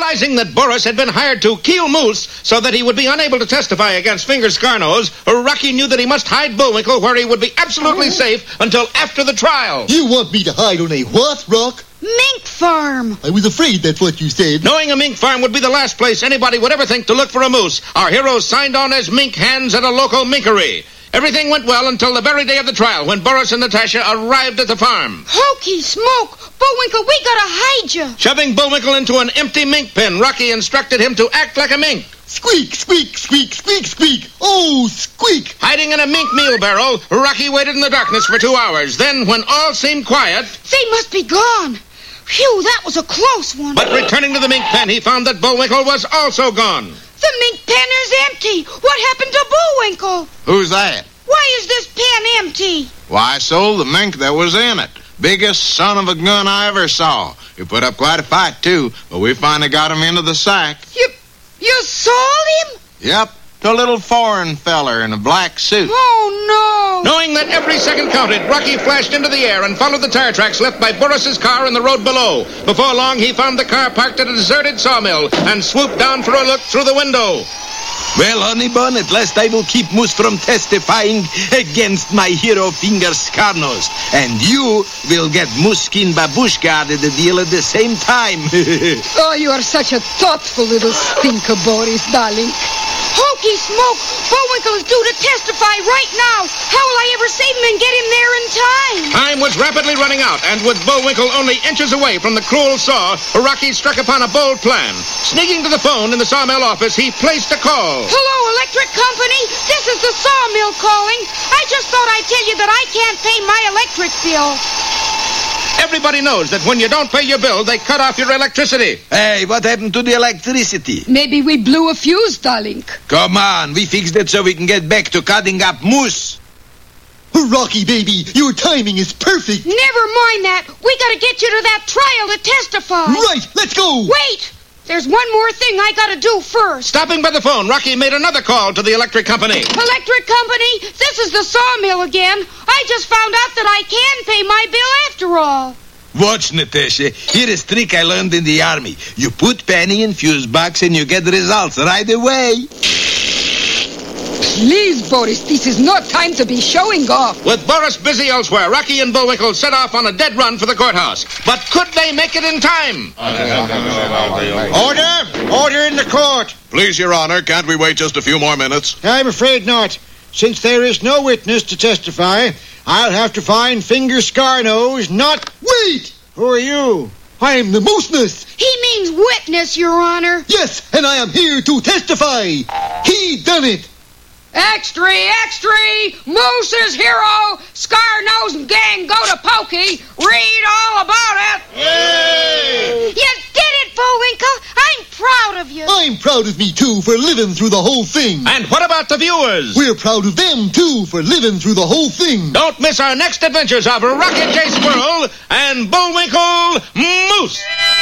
Realizing that Boris had been hired to kill Moose so that he would be unable to testify against Finger Scarnose, Rocky knew that he must hide Bullwinkle where he would be absolutely safe until after the trial. You want me to hide on a what, Rock? Mink farm. I was afraid that's what you said. Knowing a mink farm would be the last place anybody would ever think to look for a moose, our heroes signed on as mink hands at a local minkery. Everything went well until the very day of the trial when Boris and Natasha arrived at the farm. Hokey smoke! Bullwinkle, we gotta hide you. Shoving Bullwinkle into an empty mink pen, Rocky instructed him to act like a mink. Squeak, squeak, squeak, squeak, squeak. Oh, squeak. Hiding in a mink meal barrel, Rocky waited in the darkness for 2 hours. Then, when all seemed quiet... They must be gone. Phew, that was a close one. But returning to the mink pen, he found that Bullwinkle was also gone. The mink pen is empty. What happened to Bullwinkle? Who's that? Why is this pen empty? Why, I sold the mink that was in it. Biggest son of a gun I ever saw. He put up quite a fight, too, but we finally got him into the sack. You sold him? Yep, to a little foreign feller in a black suit. Oh, no. Knowing that every second counted, Rocky flashed into the air and followed the tire tracks left by Boris's car in the road below. Before long, he found the car parked at a deserted sawmill and swooped down for a look through the window. Well, Honeybun, at last I will keep Moose from testifying against my hero, Finger Scarnose. And you will get Mooskin Babushka out of the deal at the same time. Oh, you are such a thoughtful little stinker, Boris, darling. Hokey smoke! Bullwinkle is due to testify right now. How will I ever save him and get him there in time? Time was rapidly running out, and with Bullwinkle only inches away from the cruel saw, Rocky struck upon a bold plan. Sneaking to the phone in the sawmill office, he placed a call. Hello, electric company. This is the sawmill calling. I just thought I'd tell you that I can't pay my electric bill. Everybody knows that when you don't pay your bill, they cut off your electricity. Hey, what happened to the electricity? Maybe we blew a fuse, darling. Come on, we fixed it so we can get back to cutting up Moose. Rocky, baby, your timing is perfect. Never mind that. We gotta get you to that trial to testify. Right, let's go. Wait! There's one more thing I gotta do first. Stopping by the phone, Rocky made another call to the electric company. Electric company, this is the sawmill again. I just found out that I can pay my bill after all. Watch, Natasha. Here is a trick I learned in the army. You put penny in fuse box and you get the results right away. Please, Boris, this is not time to be showing off. With Boris busy elsewhere, Rocky and Bullwinkle set off on a dead run for the courthouse. But could they make it in time? Order! Order in the court! Please, Your Honor, can't we wait just a few more minutes? I'm afraid not. Since there is no witness to testify, I'll have to find Finger Scarnose, not... Wait! Who are you? I am the Mooseness. He means witness, Your Honor. Yes, and I am here to testify. He done it. Extra, extra! Moose's hero, Scarnose and gang go to Pokey. Read all about it. Yay! You did it, Bullwinkle. I'm proud of you. I'm proud of me, too, for living through the whole thing. And what about the viewers? We're proud of them, too, for living through the whole thing. Don't miss our next adventures of Rocket J. Squirrel and Bullwinkle Moose.